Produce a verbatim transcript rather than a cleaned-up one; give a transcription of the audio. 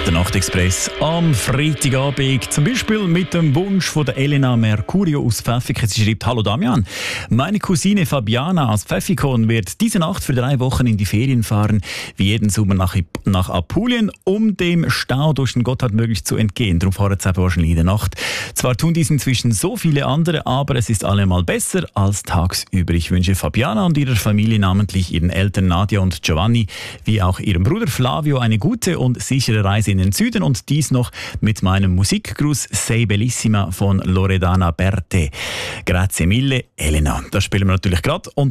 Der Nachtexpress am Freitagabend, zum Beispiel mit dem Wunsch von der Elena Mercurio aus Pfäffikon. Sie schreibt: Hallo Damian, meine Cousine Fabiana aus Pfäffikon wird diese Nacht für drei Wochen in die Ferien fahren, wie jeden Sommer nach, nach Apulien, um dem Stau durch den Gotthard möglichst zu entgehen. Darum fahren sie wahrscheinlich in der Nacht. Zwar tun dies inzwischen so viele andere, aber es ist allemal besser als tagsüber. Ich wünsche Fabiana und ihrer Familie, namentlich ihren Eltern Nadia und Giovanni, wie auch ihrem Bruder Flavio, eine gute und sichere Reise in den Süden, und dies noch mit meinem Musikgruß Sei Bellissima von Loredana Berthe. Grazie mille, Elena. Das spielen wir natürlich gerade. Und